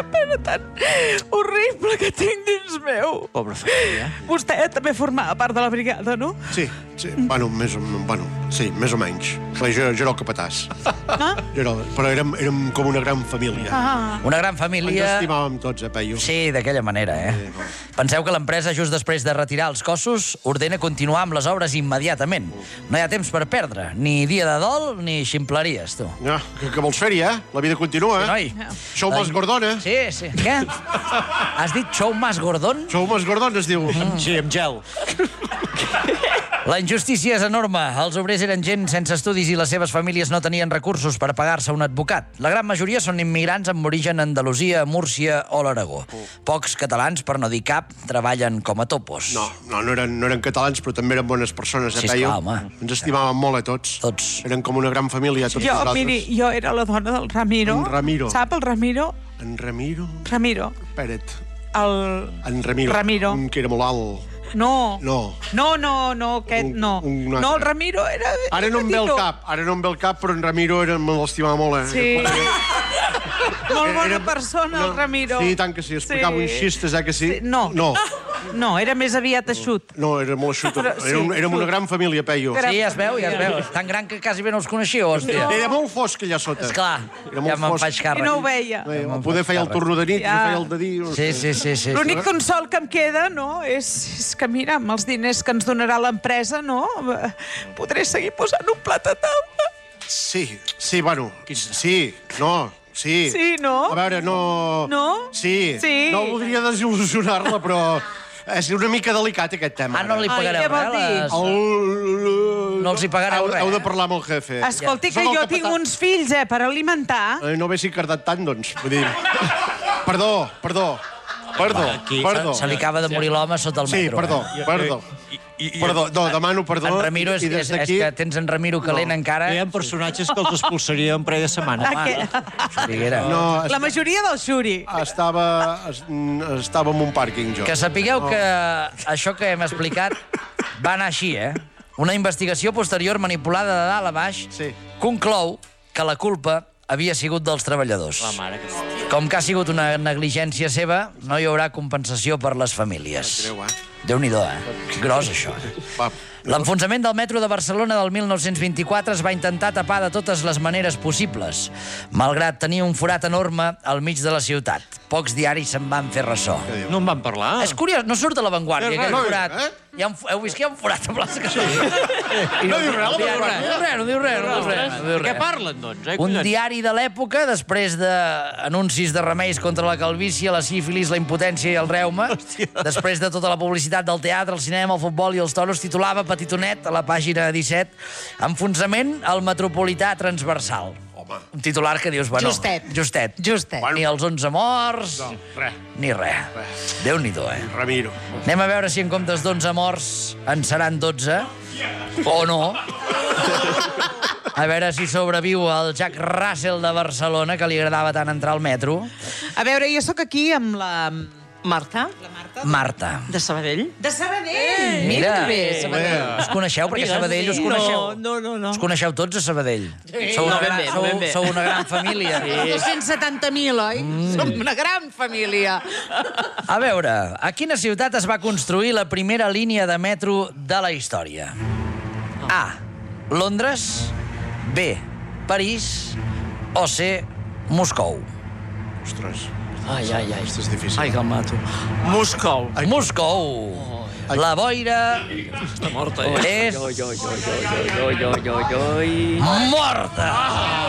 quina pena tan horrible que tinc dins meu. Pobra família. Vostè també formava part de la brigada, no? Sí. Bueno, més o menys. Jo era el capatàs. Però érem com una gran família. Una gran Ens família... estimàvem tots, Peyu. Sí, d'aquella manera, Penseu que l'empresa, just després de retirar els cossos, ordena continuar amb les obres immediatament. No hi ha temps per perdre, ni dia de dol, ni ximpleries, tu. Ja, què vols fer-hi, La vida continua, Noi. Show más Gordona. Sí. Què? Has dit show más Gordon? Show más Gordona, es diu. Sí, amb gel. La injustícia és enorme. Els obrers eren gent sense estudis i les seves famílies no tenien recursos per pagar-se un advocat. La gran majoria són immigrants amb origen a Andalusia, Múrcia o l'Aragó. Pocs catalans, per no dir cap, treballen com a topos. No eren catalans, però també eren bones persones, Sí, Peyu. esclar, home. Ens estimàvem molt a tots. Tots. Eren com una gran família, tots nosaltres. Miri, jo era la dona del Ramiro. En Ramiro. Sap el Ramiro? En Ramiro? Ramiro. Espera't. En Ramiro. Un que era molt alt. No, aquest no. Un altre. No, el Ramiro era... Ara no em ve el cap, però en Ramiro me l'estimava molt, Sí. Molt bona persona, el Ramiro. Sí, tant que sí. Explicava uns xistes, que sí? No, era més aviat eixut. No, era molt eixut. Érem una gran família, Peyu. Sí, ja es veu. Tan gran que quasi bé no els coneixíeu, hòstia. Era molt fosc allà sota. Esclar, ja me'n faig I càrrec. no ho veia. Poder feia el torno de nit, feia el de dia. Sí. L'únic consol que em queda, no?, és que, mira, amb els diners que ens donarà l'empresa, no?, podré seguir posant un plat a taula. Sí, bueno, sí, no... Sí. Sí, no? A veure, no... No? Sí. Sí. No voldria desil·lusionar-la, però és una mica delicat, aquest tema. No li pagareu què vol dir? No els hi pagareu res. Heu de parlar amb el jefe. Escolti, que jo tinc uns fills, per alimentar. No haguessi cardat tant, doncs. Vull dir... Perdó. Se li acaba de morir l'home sota el metro. Sí, perdó. No, demano perdó. En Ramiro, és que tens en Ramiro calent encara. Hi ha personatges que els expulsaria en parell de setmana. La majoria del Xuri. Estava en un pàrquing, jo. Que sapigueu que això que hem explicat va anar així, Una investigació posterior manipulada de dalt a baix conclou que la culpa havia sigut dels treballadors. Com que ha sigut una negligència seva, no hi haurà compensació per les famílies. Déu-n'hi-do, Gros, això. L'enfonsament del metro de Barcelona del 1924 es va intentar tapar de totes les maneres possibles, malgrat tenir un forat enorme al mig de la ciutat. Pocs diaris se'n van fer ressò. No en van parlar? És curiós, no surt a l'avantguàrdia, aquell forat. Heu vist que hi ha un forat a plaça que No diu res, no diu res. Què parlen, doncs? Un diari de l'època, després d'anuncis de remeis contra la calvície, la sífilis, la impotència i el reuma, després de tota la publicitat del teatre, el cinema, el futbol i els toros, titulava petitonet a la pàgina 17, enfonsament al metropolità transversal. Un titular que dius, bueno... Justet. Ni els 11 morts... Ni res. Déu-n'hi-do, Ramiro. Anem a veure si en comptes d'11 morts en seran 12. O no. A veure si sobreviu el Jack Russell de Barcelona, que li agradava tant entrar al metro. A veure, jo sóc aquí amb la... Marta? Marta. De Sabadell? De Sabadell! Mira, que bé, Sabadell. us coneixeu? Perquè a Sabadell us coneixeu. No. Us coneixeu tots a Sabadell. Sou una gran família. 270.000, oi? Som una gran família. A veure, a quina ciutat es va construir la primera línia de metro de la història? A. Londres. B. París. O C. Moscou. Ostres. Ai. Això és difícil. Ai, que el mato. Moscou. Moscou. La boira Està morta, és... morta.